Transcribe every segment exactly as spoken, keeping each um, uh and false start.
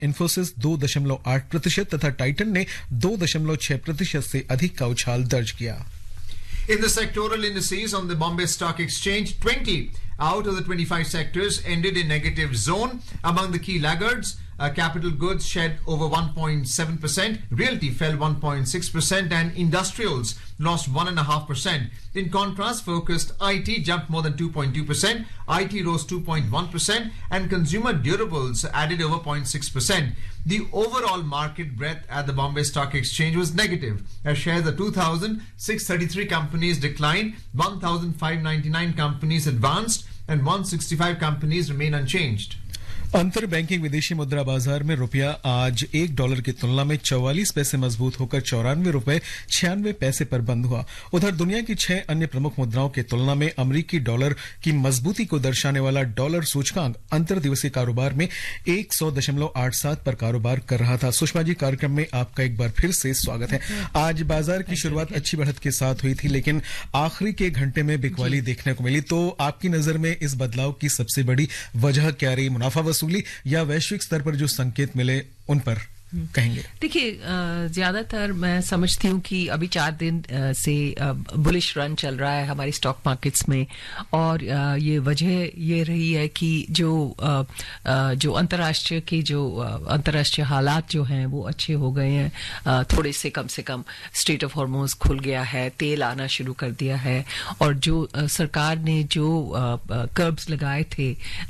इन्फोसिस दो दशमलव आठ प्रतिशत तथा टाइटन ने दो दशमलव छह प्रतिशत से अधिक का उछाल दर्ज किया। In the sectoral indices on the Bombay Stock Exchange, twenty out of the twenty-five sectors ended in negative zone. Among the key laggards, uh, capital goods shed over one point seven percent, realty fell one point six percent, and industrials lost one point five percent. In contrast, focused I T jumped more than two point two percent, I T rose two point one percent, and consumer durables added over zero point six percent. The overall market breadth at the Bombay Stock Exchange was negative, as shares of two thousand six hundred thirty-three companies declined, one thousand five hundred ninety-nine companies advanced, and one hundred sixty-five companies remain unchanged. अंतर banking विदेशी मुद्रा बाजार में रुपया आज एक dollar की तुलना में चौवालीस पैसे मजबूत होकर चौरानवे रुपए छियानवे पैसे पर बंद हुआ। उधर दुनिया की छह अन्य प्रमुख मुद्राओं की तुलना में अमरीकी डॉलर की मजबूती को दर्शाने वाला डॉलर सूचकांक अंतर दिवसीय कारोबार में एक सौ दशमलव आठ सात पर कारोबार कर रहा था। सुषमा जी, कार्यक्रम में आपका एक बार फिर से स्वागत है। आज बाजार की शुरुआत अच्छी बढ़त के साथ हुई थी, लेकिन आखिरी के घंटे में बिकवाली देखने को मिली। तो आपकी नजर में इस बदलाव की सबसे बड़ी वजह क्या रही? मुनाफा वसूली या वैश्विक स्तर पर जो संकेत मिले उन पर कहेंगे? देखिए, ज्यादातर मैं समझती हूँ कि अभी चार दिन से बुलिश रन चल रहा है हमारी स्टॉक मार्केट्स में, और ये वजह ये रही है कि जो जो अंतर्राष्ट्रीय की जो अंतर्राष्ट्रीय हालात जो हैं वो अच्छे हो गए हैं। थोड़े से कम से कम स्ट्रेट ऑफ हॉर्मोज खुल गया है, तेल आना शुरू कर दिया है, और जो सरकार ने जो कर्ब्स लगाए थे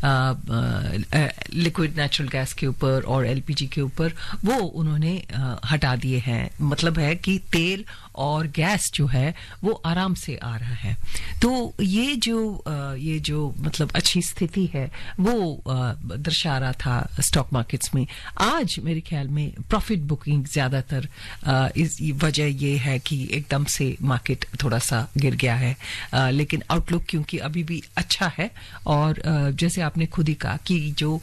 लिक्विड नेचुरल गैस के ऊपर और एलपीजी के ऊपर, वो उन्होंने हटा दिए हैं। मतलब है कि तेल और गैस जो है वो आराम से आ रहा है। तो ये जो ये जो मतलब अच्छी स्थिति है वो दर्शा रहा था स्टॉक मार्केट्स में। आज मेरे ख्याल में प्रॉफिट बुकिंग ज्यादातर इस वजह ये है कि एकदम से मार्केट थोड़ा सा गिर गया है, लेकिन आउटलुक क्योंकि अभी भी अच्छा है, और जैसे आपने खुद ही कहा कि जो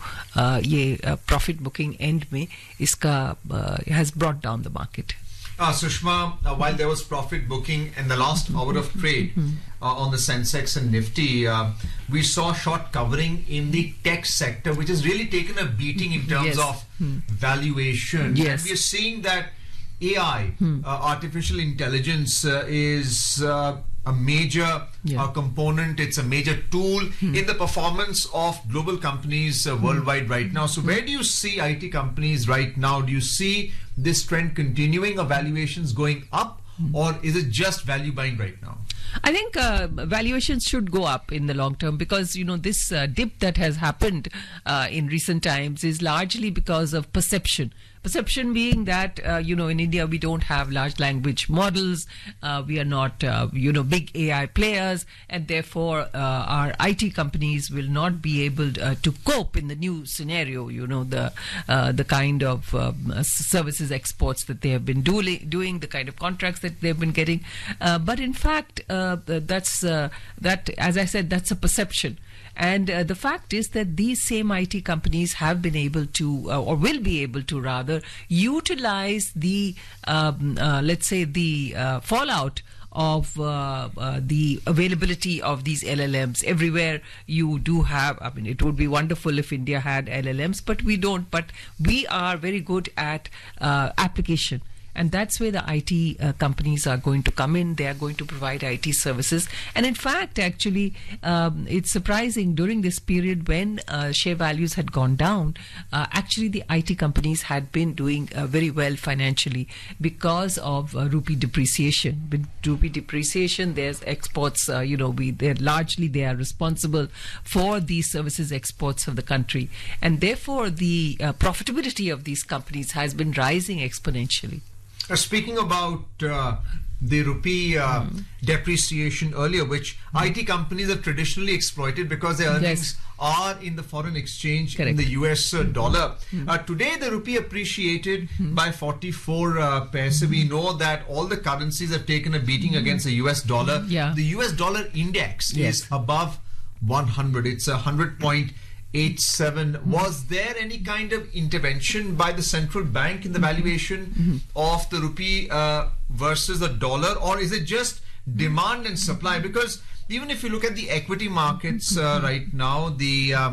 ये प्रॉफिट बुकिंग एंड में इसका has brought down the market. Uh, Sushma, uh, while there was profit booking in the last hour of trade uh, on the Sensex and Nifty, uh, we saw short covering in the tech sector, which has really taken a beating in terms yes. of valuation. Yes. And we are seeing that A I, uh, artificial intelligence, uh, is uh, a major yeah. uh, component. It's a major tool hmm. in the performance of global companies uh, worldwide hmm. right now. So where do you see I T companies right now? Do you see this trend continuing, or valuations going up, hmm. or is it just value buying right now? I think uh, valuations should go up in the long term, because you know this uh, dip that has happened uh, in recent times is largely because of perception. Perception being that uh, you know in India we don't have large language models, uh, we are not uh, you know big A I players, and therefore uh, our I T companies will not be able uh, to cope in the new scenario. You know the uh, the kind of um, services exports that they have been doing, doing the kind of contracts that they've been getting. Uh, but in fact, uh, that's uh, that as I said, that's a perception. And uh, the fact is that these same I T companies have been able to, uh, or will be able to rather, utilize the, um, uh, let's say, the uh, fallout of uh, uh, the availability of these L L Ms. Everywhere you do have, I mean, it would be wonderful if India had L L Ms, but we don't. But we are very good at uh, application. And that's where the I T uh, companies are going to come in. They are going to provide I T services. And in fact, actually, um, it's surprising during this period when uh, share values had gone down, uh, actually the I T companies had been doing uh, very well financially because of uh, rupee depreciation. With rupee depreciation, there's exports, uh, you know, we they're largely they are responsible for these services exports of the country. And therefore, the uh, profitability of these companies has been rising exponentially. Uh, speaking about uh, the rupee uh, mm. depreciation earlier, which mm. I T companies have traditionally exploited because their earnings yes. are in the foreign exchange Correct. in the U S uh, dollar. Mm. Uh, today, the rupee appreciated mm. by forty-four uh, paise. Mm. We know that all the currencies have taken a beating mm. against the U S dollar. Yeah. The U S dollar index yes. is above one hundred. It's a one hundred point eight seven. Mm-hmm. Was there any kind of intervention by the central bank in the valuation mm-hmm. of the rupee uh, versus the dollar, or is it just demand and supply? Because even if you look at the equity markets uh, right now, the uh,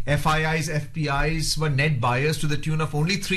F I Is, F P Is were net buyers to the tune of only three